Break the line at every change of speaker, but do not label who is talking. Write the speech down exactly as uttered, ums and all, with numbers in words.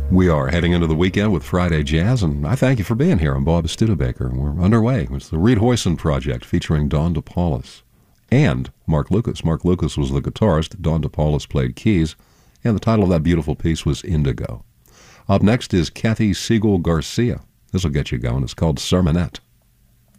We are heading into the weekend with Friday Jazz, and I thank you for being here. I'm Bob Studebaker. We're underway. It's the Reed Hoyson Project featuring Don DePaulis and Mark Lucas. Mark Lucas was the guitarist. Don DePaulis played keys, and the title of that beautiful piece was Indigo. Up next is Kathy Siegel Garcia. This will get you going. It's called Sermonette.